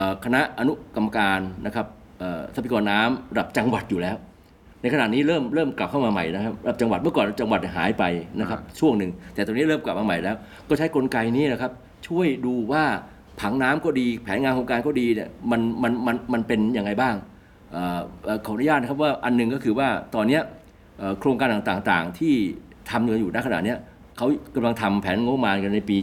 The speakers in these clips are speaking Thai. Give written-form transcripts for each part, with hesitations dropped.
คณะอนุกรรมการนะครับทรัพยากรน้ำระดับจังหวัดอยู่แล้วในขณะนี้เริ่มกลับเข้ามาใหม่นะครับระดับจังหวัดเมื่อก่อนจังหวัดหายไปนะครับช่วงหนึ่งแต่ตอนนี้เริ่มกลับมาใหม่แล้วก็ใช้กลไกนี้นะครับช่วยดูว่าผังน้ำก็ดีแผนงานโครงการก็ดีเนี่ยมันเป็นยังไงบ้างขออนุญาตนะครับว่าอันนึงก็คือว่าตอนนี้โครงการต่างๆที่ทำอยู่ณขณะนี้เขากำลังทำแผนงบประมาณกันในปี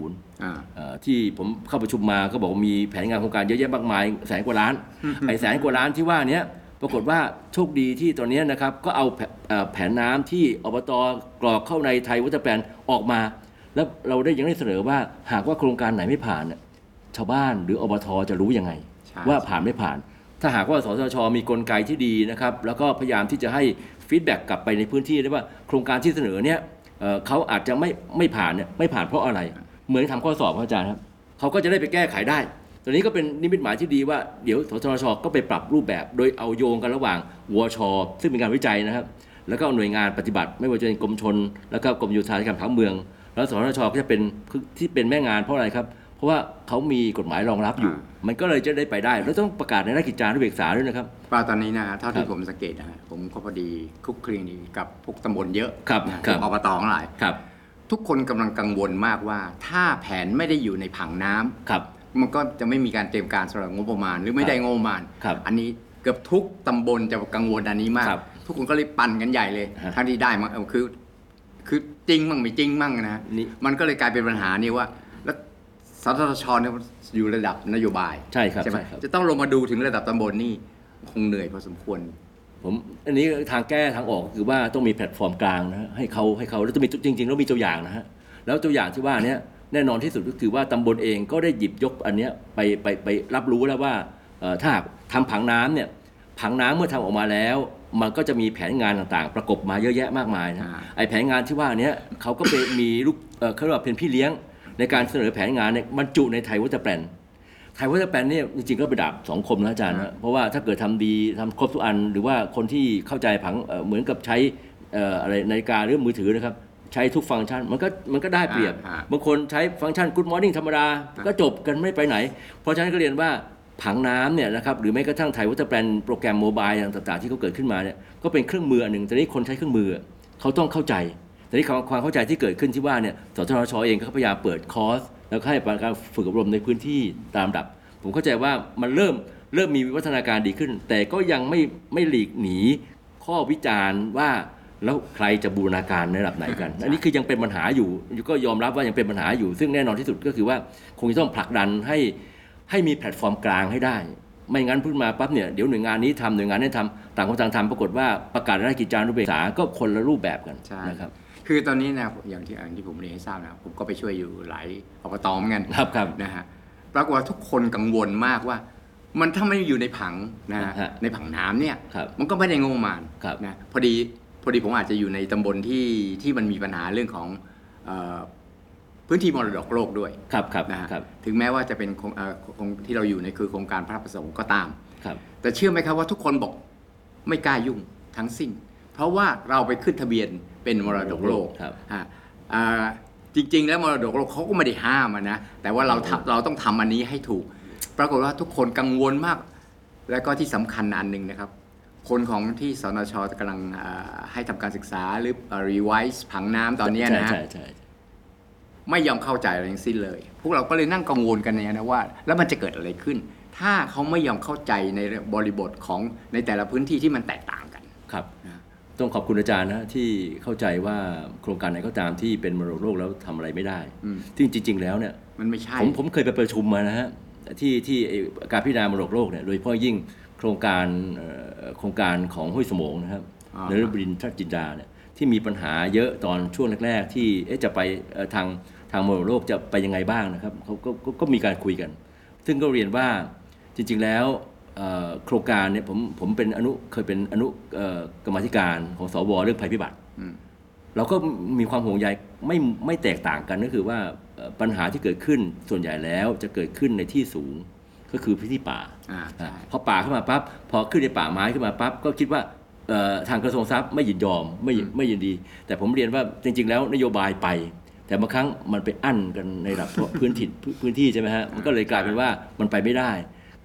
70ที่ผมเข้าประชุมมาก็บอกว่ามีแผนงานโครงการเยอะแยะมากมายแสนกว่าล้านไอ้แสนกว่าล้านที่ว่านี้ปรากฏว่าโชคดีที่ตอนนี้นะครับก็เอาแผนน้ำที่อบต.กรอกเข้าในไทยวัฒนแปลนออกมาแล้วเรายังได้เสนอว่าหากว่าโครงการไหนไม่ผ่านชาวบ้านหรืออบต.จะรู้ยังไงว่าผ่านไม่ผ่านถ้าหากว่าสสช.มีกลไกที่ดีนะครับแล้วก็พยายามที่จะให้ฟีดแบ็กกลับไปในพื้นที่ได้ว่าโครงการที่เสนอเนี่ยเขาอาจจะไม่ผ่านเนี่ยไม่ผ่านเพราะอะไรเหมือนทำข้อสอบครับอาจารย์ครับเขาก็จะได้ไปแก้ไขได้ตอนนี้ก็เป็นนิมิตหมายที่ดีว่าเดี๋ยวสสช.ก็ไปปรับรูปแบบโดยเอาโยงกันระหว่างวช.ซึ่งเป็นการวิจัยนะครับแล้วก็หน่วยงานปฏิบัติไม่ว่าจะเป็นกรมชลแล้วก็กรมโยธาธิการผังเมืองแล้วสสช.ก็จะเป็นที่เป็นแม่งานเพราะอะไรครับเพราะว่าเขามีกฎหมายรองรับอยู่มันก็เลยจะได้ไปได้แล้วต้องประกาศในราชกิจจานุเบกษาด้วยนะครับว่าตอนนี้นะเท่าที่ผมสังเกตนะผมก็พอดีคลุกคลีกับพวกตำบลเยอะพวกอบต.ทั้งหลายทุกคนกำลังกังวลมากว่าถ้าแผนไม่ได้อยู่ในผังน้ำมันก็จะไม่มีการเตรียมการสำหรับงบประมาณหรือไม่ได้งบประมาณอันนี้เกือบทุกตำบลจะกังวลอันนี้มากทุกคนก็เลยปั่นกันใหญ่เลยทั้งที่ได้มาคือจริงมั่งไม่จริงมั่งนะมันก็เลยกลายเป็นปัญหานี่ว่าแล้วสสช.เนี่ยอยู่ระดับนโยบายใช่ครับจะต้องลงมาดูถึงระดับตำบลนี่คงเหนื่อยพอสมควรอันนี้ทางแก้ทางออกคือว่าต้องมีแพลตฟอร์มกลางนะให้เขาแล้วจะมีจริงๆแล้วมีตัวอย่างนะฮะแล้วตัวอย่างที่ว่านี้แน่นอนที่สุดก็คือว่าตำบลเองก็ได้หยิบยกอันนี้ไปรับรู้แล้วว่าถ้าทำผังน้ำเนี่ยผังน้ำเมื่อทำออกมาแล้วมันก็จะมีแผนงานต่างๆประกบมาเยอะแยะมากมายนะไอแผนงานที่ว่านี้เขาก็ไปมีลูกเขาเรียกว่าเป็นพี่เลี้ยงในการเสนอแผนงานเนี่ยบรรจุในไทยวัฒนแปลนไทยวัฒนแปลนเนี่ยจริงๆก็เป็นดาบสองคมนะอาจารย์นะเพราะว่าถ้าเกิดทำดีทำครบทุกอันหรือว่าคนที่เข้าใจผังเหมือนกับใช้อะไรนาฬิกาหรือมือถือนะครับใช้ทุกฟังก์ชันมันก็ได้เปรียบบางคนใช้ฟังก์ชัน Good Morning ธรรมดาก็จบกันไม่ไปไหนเพราะฉะนั้นก็เรียนว่าผังน้ำเนี่ยนะครับหรือแม้กระทั่งไทยวัฒนแปลนโปรแกรมโมบายต่างๆที่เขาเกิดขึ้นมาเนี่ยก็เป็นเครื่องมืออันหนึ่งแต่นี้คนใช้เครื่องมือเขาต้องเข้าใจแต่นี้ความเข้าใจที่เกิดขึ้นที่ว่าเนี่ยสทช.เองก็พยายามเปิดคอร์สแล้วให้การฝึกอบรมในพื้นที่ตามระดับผมเข้าใจว่ามันเริ่มมีวิวัฒนาการดีขึ้นแต่ก็ยังไม่หลีกหนีข้อวิจารณ์ว่าแล้วใครจะบูรณาการในระดับไหนกันอันนี้คือยังเป็นปัญหาอยู่ก็ยอมรับว่ายังเป็นปัญหาอยู่ซึ่งแน่นอนที่สุดก็คือว่าคงจะต้องผลักดันให้มีแพลตฟอร์มกลางให้ได้ไม่งั้นพูดมาปั๊บเนี่ยเดี๋ยวหน่วยงานนี้ทำหน่วยงานนี้ทำต่างคนต่างทำปรากฏว่าประกาศราชกิจจานุเบกษาก็คนละรูปแบบกันนะครับคือตอนนี้นะอย่างที่ผมเรียนให้ทราบนะผมก็ไปช่วยอยู่หลายอบต.เหมือนกันนะฮะปรากฏว่าทุกคนกังวลมากว่ามันถ้าไม่อยู่ในผังนะในผังน้ำเนี่ยมันก็ไม่ได้งบประมาณนะพอดีผมอาจจะอยู่ในตำบลที่มันมีปัญหาเรื่องของพื้นที่มรดกโลกด้วยนะฮะถึงแม้ว่าจะเป็นที่เราอยู่ในคือโครงการพระประสงค์ก็ตามแต่เชื่อไหมครับว่าทุกคนบอกไม่กล้ายุ่งทั้งสิ้นเพราะว่าเราไปขึ้นทะเบียนเป็นมรดกโลกจริงๆแล้วมรดกโลกเขาก็ไม่ได้ห้ามนะแต่ว่าเราต้องทำอันนี้ให้ถูกปรากฏว่าทุกคนกังวลมากและก็ที่สำคัญอันหนึ่งนะครับคนของที่สนช.กำลังให้ทำการศึกษาหรือรีไวซ์ผังน้ำตอนนี้นะไม่ยอมเข้าใจอะไรทั้งสิ้นเลยพวกเราก็เลยนั่งกังวลกันเนี่ยนะว่าแล้วมันจะเกิดอะไรขึ้นถ้าเขาไม่ยอมเข้าใจในบริบทของในแต่ละพื้นที่ที่มันแตกต่างกันครับต้องขอบคุณอาจารย์นะที่เข้าใจว่าโครงการไหนก็ตามที่เป็นมรดกโลกแล้วทำอะไรไม่ได้จริงๆแล้วเนี่ยมันไม่ใช่ผมเคยไปประชุมมานะฮะที่การพิจารณามรดกโลกเนี่ยโดยเฉพาะยิ่งโครงการของห้วยสมงนะครับนฤบดินทรจินดาเนี่ยที่มีปัญหาเยอะตอนช่วงแรกๆที่จะไปทางมรดกโลกจะไปยังไงบ้างนะครับเขาก็มีการคุยกันซึ่งก็เรียนว่าจริงๆแล้วโครงการเนี่ยผมเคยเป็นอนุกรรมาธิการของสว.เรื่องภัยพิบัติเราก็มีความห่วงใยไม่แตกต่างกันก็คือว่าปัญหาที่เกิดขึ้นส่วนใหญ่แล้วจะเกิดขึ้นในที่สูงก็คือพื้นที่ป่าพอป่าขึ้นมาปั๊บพอขึ้นในป่าไม้ขึ้นมาปั๊บก็คิดว่าทางกระทรวงทรัพย์ไม่ยินยอมไม่ยินดีแต่ผมเรียนว่าจริงๆแล้วนโยบายไปแต่บางครั้งมันไปอั้นกันในระดับพื้นที่ใช่ไหมฮะมันก็เลยกลายเป็นว่ามันไปไม่ได้